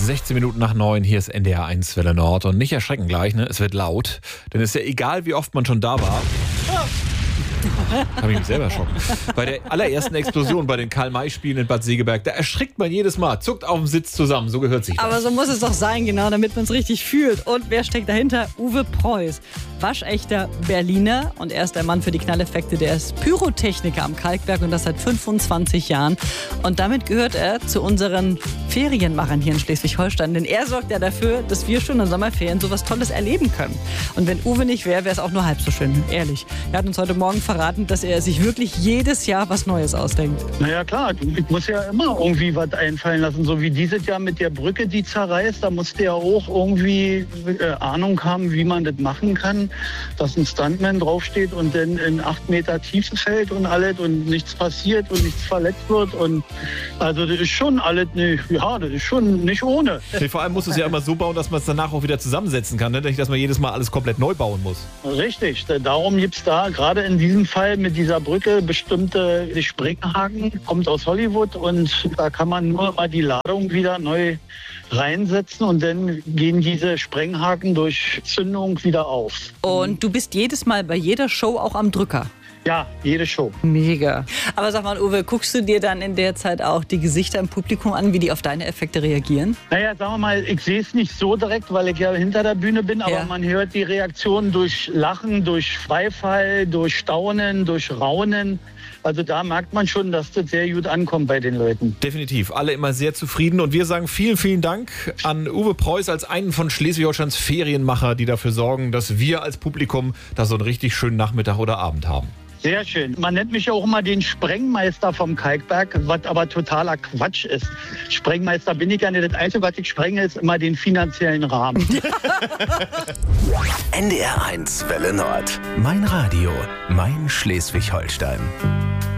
16 Minuten nach 9, hier ist NDR 1 Welle Nord. Und nicht erschrecken gleich, ne? Es wird laut. Denn es ist ja egal, wie oft man schon da war. Habe ich mich selber erschrocken. Bei der allerersten Explosion bei den Karl-May-Spielen in Bad Segeberg, da erschrickt man jedes Mal, zuckt auf dem Sitz zusammen, so gehört sich das. Aber so muss es doch sein, genau, damit man es richtig fühlt. Und wer steckt dahinter? Uwe Preuß, waschechter Berliner, und er ist der Mann für die Knalleffekte. Der ist Pyrotechniker am Kalkberg und das seit 25 Jahren. Und damit gehört er zu unseren Ferienmachern hier in Schleswig-Holstein, denn er sorgt ja dafür, dass wir schon in Sommerferien sowas Tolles erleben können. Und wenn Uwe nicht wäre, wäre es auch nur halb so schön, ehrlich. Er hat uns heute Morgen verraten, dass er sich wirklich jedes Jahr was Neues ausdenkt. Naja klar, ich muss ja immer irgendwie was einfallen lassen. So wie dieses Jahr mit der Brücke, die zerreißt, da musste ja auch irgendwie Ahnung haben, wie man das machen kann, dass ein Stuntman draufsteht und dann in 8 Meter Tiefe fällt und alles und nichts passiert und nichts verletzt wird. Und also das ist schon alles nicht, ja, das ist schon nicht ohne. Nee, vor allem muss es ja immer so bauen, dass man es danach auch wieder zusammensetzen kann, ne? Nicht, dass man jedes Mal alles komplett neu bauen muss. Richtig, darum gibt es da gerade in diesem Fall mit dieser Brücke bestimmte Springhaken, kommt aus Hollywood und da kann man nur mal die Ladung wieder neu reinsetzen und dann gehen diese Sprenghaken durch Zündung wieder auf. Und du bist jedes Mal bei jeder Show auch am Drücker? Ja, jede Show. Mega. Aber sag mal, Uwe, guckst du dir dann in der Zeit auch die Gesichter im Publikum an, wie die auf deine Effekte reagieren? Naja, sagen wir mal, ich sehe es nicht so direkt, weil ich ja hinter der Bühne bin, aber Ja. man hört die Reaktionen durch Lachen, durch Beifall, durch Staunen, durch Raunen. Also da merkt man schon, dass das sehr gut ankommt bei den Leuten. Definitiv, alle immer sehr zufrieden. Und wir sagen vielen, vielen Dank an Uwe Preuß als einen von Schleswig-Holsteins Ferienmacher, die dafür sorgen, dass wir als Publikum da so einen richtig schönen Nachmittag oder Abend haben. Sehr schön. Man nennt mich ja auch immer den Sprengmeister vom Kalkberg, was aber totaler Quatsch ist. Sprengmeister bin ich ja nicht. Das Einzige, was ich sprenge, ist immer den finanziellen Rahmen. NDR 1 Welle Nord. Mein Radio, mein Schleswig-Holstein.